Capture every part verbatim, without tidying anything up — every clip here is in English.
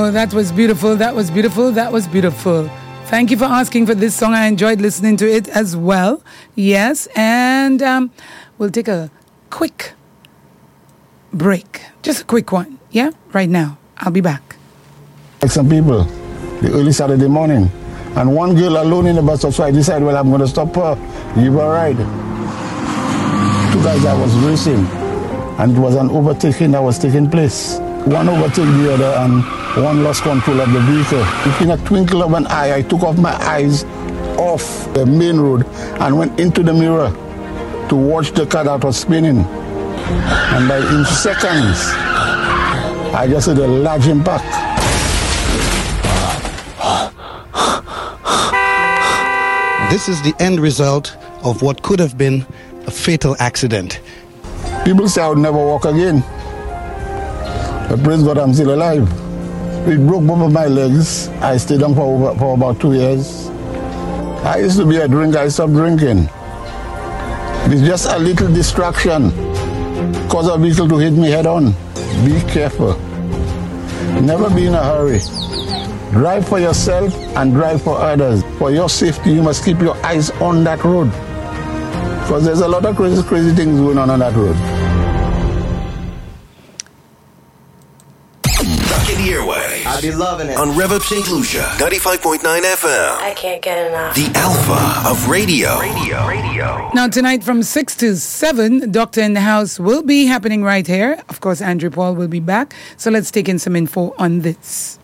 Oh, that was beautiful. That was beautiful. That was beautiful. Thank you for asking for this song. I enjoyed listening to it as well. Yes, and um, we'll take a quick break. Just a quick one. Yeah, right now. I'll be back. Like some people, the early Saturday morning, and one girl alone in the bus stop, so I decided, well, I'm going to stop her, give her a ride. Two guys I was racing, and it was an overtaking that was taking place. One overtook the other, and one lost control of the vehicle. In a twinkle of an eye, I took off my eyes off the main road and went into the mirror to watch the car that was spinning. And by in seconds, I just had a large impact. This is the end result of what could have been a fatal accident. People say I would never walk again. But praise God, I'm still alive. It broke both of my legs. I stayed on for, over, for about two years. I used to be a drinker. I stopped drinking. It's just a little distraction. Cause a vehicle to hit me head on. Be careful. Never be in a hurry. Drive for yourself and drive for others. For your safety, you must keep your eyes on that road. Because there's a lot of crazy, crazy things going on on that road. I be loving it. On Rev Up Saint Lucia, ninety-five point nine F M. I can't get enough. The alpha of radio. Radio. Radio. Now, tonight from six to seven, Doctor in the House will be happening right here. Of course, Andrew Paul will be back. So let's take in some info on this.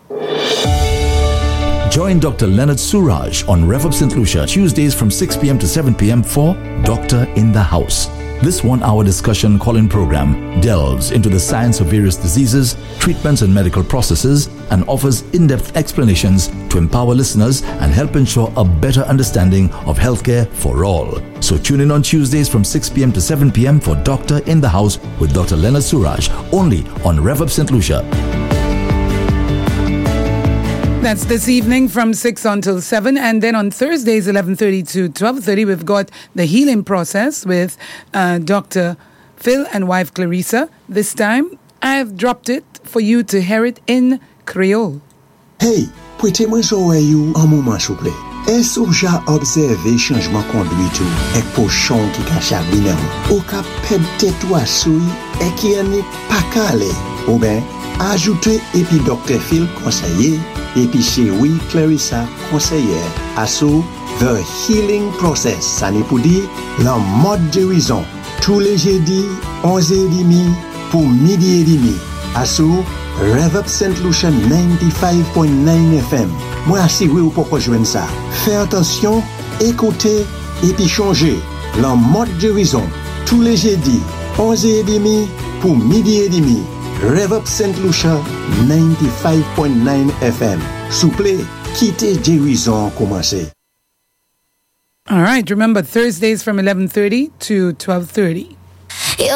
Join Doctor Leonard Suraj on Rev Up Saint Lucia Tuesdays from six p.m. to seven p.m. for Doctor in the House. This one-hour discussion call-in program delves into the science of various diseases, treatments and medical processes, and offers in-depth explanations to empower listeners and help ensure a better understanding of healthcare for all. So tune in on Tuesdays from six p.m. to seven p.m. for Doctor in the House with Doctor Leonard Suraj, only on Rev Up Saint Lucia. That's this evening from six until seven. And then on Thursdays, eleven thirty to twelve thirty, we've got the healing process with uh, Doctor Phil and wife Clarissa. This time, I've dropped it for you to hear it in Creole. Hey, prêtez-moi joyeux un moment, s'il vous plaît. Est-ce que j'ai observé changement conduite et pochon qui cache à binem? Ou cap peut-être ou assoui et qui n'est pas calé? Ou bien, ajoutez et puis Docteur Phil conseiller et puis chez oui Clarissa conseillère à sous The Healing Process. Ça n'est pour dire la mode guérison. Tous les jeudis, onze heures trente pour midi et demi. À sous Rev Up Saint Lucia ninety-five point nine F M. Moi assuré ou pourquoi joindre ça. Fais attention, écoutez et puis changez. La mode guérison. Tous les jeudis, onze heures trente pour midi et demi. Rev Up Saint Lucia ninety-five point nine F M. Souple, quittez guérison commencer. All right, remember Thursdays from eleven thirty to twelve thirty.